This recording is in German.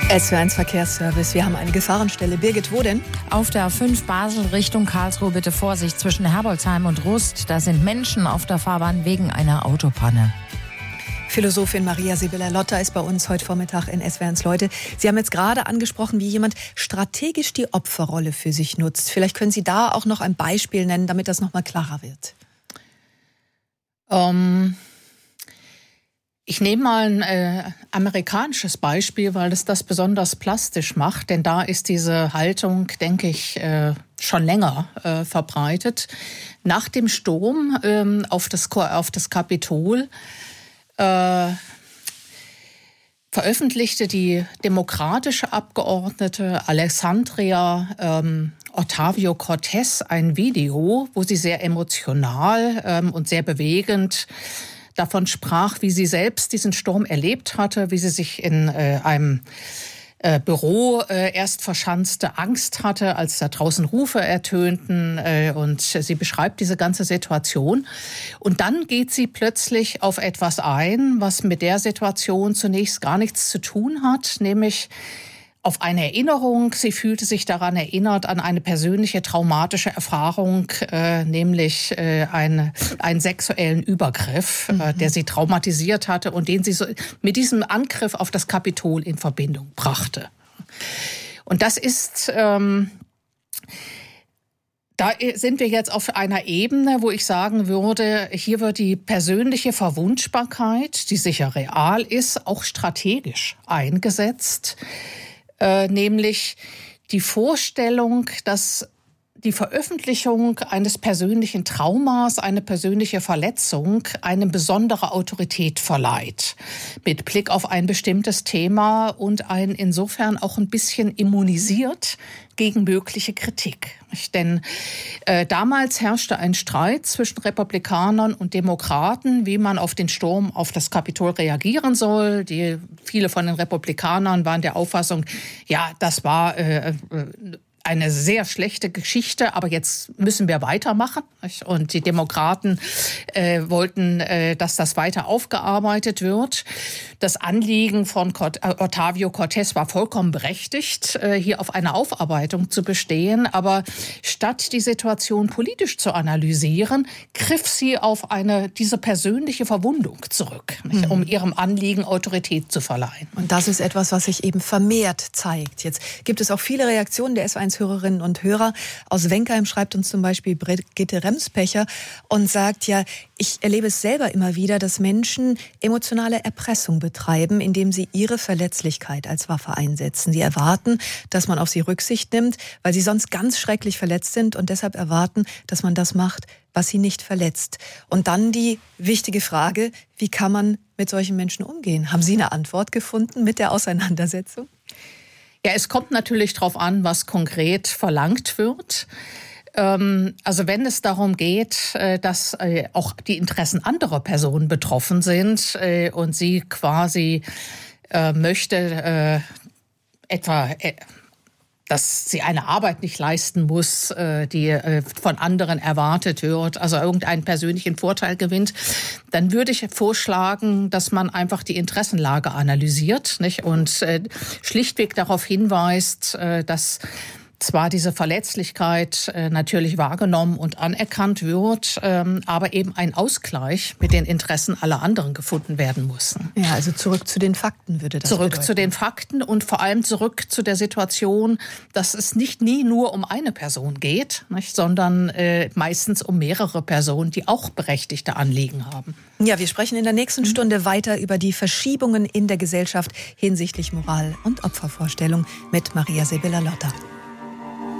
SWR1 Verkehrsservice. Wir haben eine Gefahrenstelle. Birgit, wo denn? Auf der A5 Basel Richtung Karlsruhe bitte Vorsicht zwischen Herbolzheim und Rust. Da sind Menschen auf der Fahrbahn wegen einer Autopanne. Philosophin Maria Sibylla Lotter ist bei uns heute Vormittag in SWR1 Leute. Sie haben jetzt gerade angesprochen, wie jemand strategisch die Opferrolle für sich nutzt. Vielleicht können Sie da auch noch ein Beispiel nennen, damit das noch mal klarer wird. Ich nehme mal ein amerikanisches Beispiel, weil das besonders plastisch macht. Denn da ist diese Haltung, denke ich, schon länger verbreitet. Nach dem Sturm auf das Kapitol veröffentlichte die demokratische Abgeordnete Alexandria Ocasio-Cortez ein Video, wo sie sehr emotional und sehr bewegend davon sprach, wie sie selbst diesen Sturm erlebt hatte, wie sie sich in einem Büro erst verschanzte, Angst hatte, als da draußen Rufe ertönten, und sie beschreibt diese ganze Situation. Und dann geht sie plötzlich auf etwas ein, was mit der Situation zunächst gar nichts zu tun hat, nämlich auf eine Erinnerung. Sie fühlte sich daran erinnert, an eine persönliche traumatische Erfahrung, nämlich einen sexuellen Übergriff, der sie traumatisiert hatte und den sie so mit diesem Angriff auf das Kapitol in Verbindung brachte. Und das ist, da sind wir jetzt auf einer Ebene, wo ich sagen würde, hier wird die persönliche Verwundbarkeit, die sicher real ist, auch strategisch eingesetzt. Nämlich die Vorstellung, dass die Veröffentlichung eines persönlichen Traumas, eine persönliche Verletzung, eine besondere Autorität verleiht. Mit Blick auf ein bestimmtes Thema und einen insofern auch ein bisschen immunisiert gegen mögliche Kritik. Denn damals herrschte ein Streit zwischen Republikanern und Demokraten, wie man auf den Sturm auf das Kapitol reagieren soll. Viele von den Republikanern waren der Auffassung, ja, das war eine sehr schlechte Geschichte, aber jetzt müssen wir weitermachen. Und die Demokraten wollten, dass das weiter aufgearbeitet wird. Das Anliegen von Ocasio-Cortez war vollkommen berechtigt, hier auf eine Aufarbeitung zu bestehen. Aber statt die Situation politisch zu analysieren, griff sie auf diese persönliche Verwundung zurück, um ihrem Anliegen Autorität zu verleihen. Und das ist etwas, was sich eben vermehrt zeigt. Jetzt gibt es auch viele Reaktionen der SWR1-Hörerinnen und Hörer. Aus Wenkheim schreibt uns zum Beispiel Brigitte Remspecher und sagt, ja, ich erlebe es selber immer wieder, dass Menschen emotionale Erpressung betreiben, indem sie ihre Verletzlichkeit als Waffe einsetzen. Sie erwarten, dass man auf sie Rücksicht nimmt, weil sie sonst ganz schrecklich verletzt sind und deshalb erwarten, dass man das macht, was sie nicht verletzt. Und dann die wichtige Frage, wie kann man mit solchen Menschen umgehen? Haben Sie eine Antwort gefunden mit der Auseinandersetzung? Ja, es kommt natürlich darauf an, was konkret verlangt wird. Also wenn es darum geht, dass auch die Interessen anderer Personen betroffen sind und sie quasi möchte etwa, dass sie eine Arbeit nicht leisten muss, die von anderen erwartet wird, also irgendeinen persönlichen Vorteil gewinnt, dann würde ich vorschlagen, dass man einfach die Interessenlage analysiert, nicht? Und schlichtweg darauf hinweist, dass zwar diese Verletzlichkeit natürlich wahrgenommen und anerkannt wird, aber eben ein Ausgleich mit den Interessen aller anderen gefunden werden muss. Ja, also zurück zu den Fakten würde das Zurück bedeuten. zu den Fakten und vor allem zurück zu der Situation, dass es nie nur um eine Person geht, nicht, sondern meistens um mehrere Personen, die auch berechtigte Anliegen haben. Ja, wir sprechen in der nächsten Stunde weiter über die Verschiebungen in der Gesellschaft hinsichtlich Moral und Opfervorstellung mit Maria Sibylla Lotter.